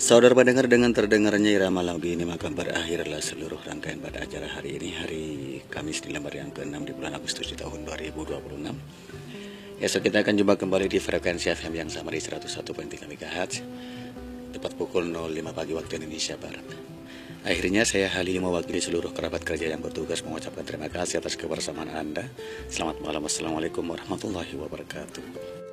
Saudara pendengar, dengan terdengarnya irama lagu ini maka berakhirlah seluruh rangkaian pada acara hari ini, hari Kamis di lembar yang ke-6 di bulan Agustus di tahun 2026. Esok kita akan jumpa kembali di frekuensi FM yang sama di 101.3 MHz tepat pukul 05 pagi waktu Indonesia Barat. Akhirnya saya Halil mewakili seluruh kerabat kerja yang bertugas mengucapkan terima kasih atas kebersamaan Anda. Selamat malam. Wassalamualaikum warahmatullahi wabarakatuh.